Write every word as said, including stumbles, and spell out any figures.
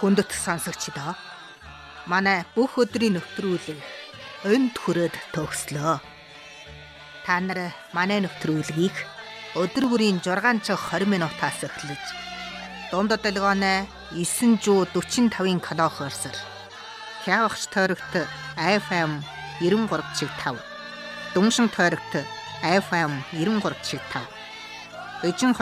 хүндэт сонсогчдоо манай бүх өдрийн нэвтрүүлэг энд хүрээд төгслөө. Та нар манай нэвтрүүлгийг өдөр бүрийн шугам цог двадцать минутаас эхлэж дундад долгионой нine forty-five килогерцээр хявагч тойрогт эф эм ninety-three point five, дүншин тойрогт эф эм ninety-three point five, эжин